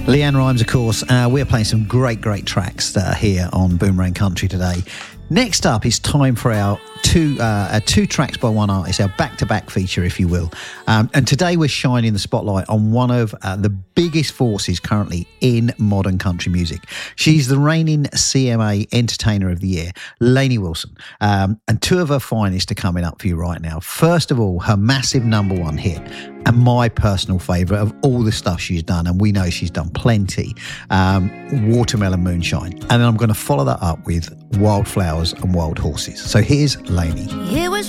Leanne Rimes, of course. We're playing some great tracks that are here on Boomerang Country today. Next up, it's time for our two tracks by one artist, our back-to-back feature, if you will. And today we're shining the spotlight on one of the biggest forces currently in modern country music. She's the reigning CMA Entertainer of the Year, Lainey Wilson. And two of her finest are coming up for you right now. First of all, her massive number one hit, and my personal favourite of all the stuff she's done, and we know she's done plenty, Watermelon Moonshine. And then I'm going to follow that up with Wildflowers and Wild Horses. So here's Lainey. It was